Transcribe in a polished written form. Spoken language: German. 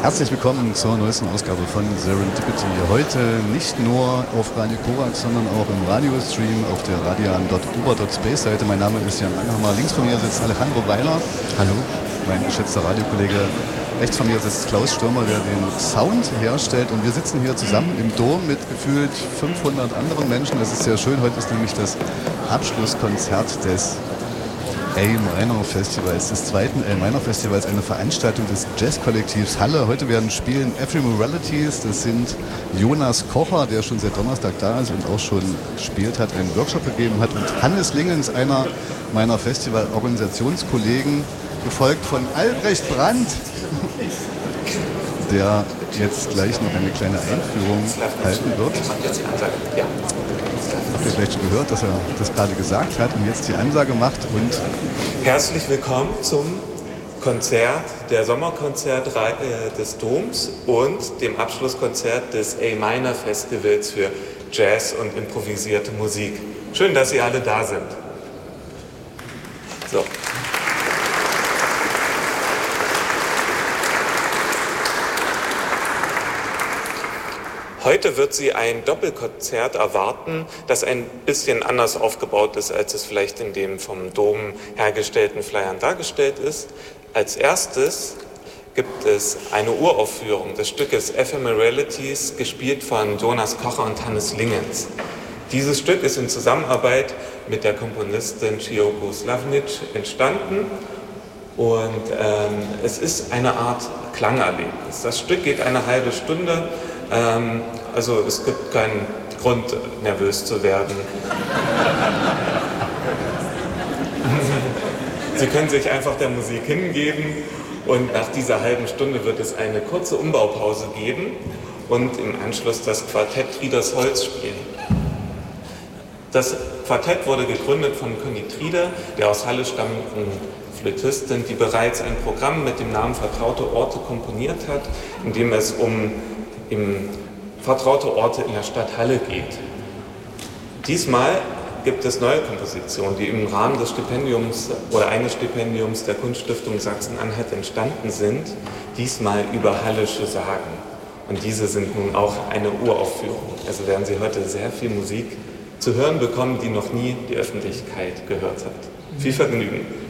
Herzlich willkommen zur neuesten Ausgabe von Serendipity. Heute nicht nur auf Radio Korax, sondern auch im Radiostream auf der radian.uber.space-Seite. Mein Name ist Jan Langhammer. Links von mir sitzt Alejandro Weiler. Hallo. Mein geschätzter Radiokollege. Rechts von mir sitzt Klaus Stürmer, der den Sound herstellt. Und wir sitzen hier zusammen im Dom mit gefühlt 500 anderen Menschen. Das ist sehr schön. Heute ist nämlich das Abschlusskonzert des A-Minor Festivals, des zweiten A-Minor Festivals, eine Veranstaltung des Jazzkollektivs Halle. Heute werden spielen Ephemeralities, das sind Jonas Kocher, der schon seit Donnerstag da ist und auch schon gespielt hat, einen Workshop gegeben hat, und Hannes Lingens, einer meiner Festival-Organisationskollegen, gefolgt von Albrecht Brandt, der jetzt gleich noch eine kleine Einführung halten wird. Habt ihr vielleicht schon gehört, dass er das gerade gesagt hat und jetzt die Ansage macht. Und herzlich willkommen zum Konzert, der Sommerkonzertreihe des Doms und dem Abschlusskonzert des A-Minor Festivals für Jazz und improvisierte Musik. Schön, dass Sie alle da sind. So. Heute wird Sie ein Doppelkonzert erwarten, das ein bisschen anders aufgebaut ist, als es vielleicht in den vom Dom hergestellten Flyern dargestellt ist. Als erstes gibt es eine Uraufführung des Stückes Ephemeralities, gespielt von Jonas Kocher und Hannes Lingens. Dieses Stück ist in Zusammenarbeit mit der Komponistin Chioko Slavnic entstanden und es ist eine Art Klangerlebnis. Das Stück geht eine halbe Stunde. Also es gibt keinen Grund, nervös zu werden. Sie können sich einfach der Musik hingeben und nach dieser halben Stunde wird es eine kurze Umbaupause geben und im Anschluss das Quartett Trieders Holz spielen. Das Quartett wurde gegründet von Conny Trieder, der aus Halle stammenden Flötistin, die bereits ein Programm mit dem Namen Vertraute Orte komponiert hat, in dem es um vertraute Orte in der Stadt Halle geht. Diesmal gibt es neue Kompositionen, die im Rahmen des Stipendiums oder eines Stipendiums der Kunststiftung Sachsen-Anhalt entstanden sind, diesmal über hallische Sagen. Und diese sind nun auch eine Uraufführung. Also werden Sie heute sehr viel Musik zu hören bekommen, die noch nie die Öffentlichkeit gehört hat. Viel Vergnügen!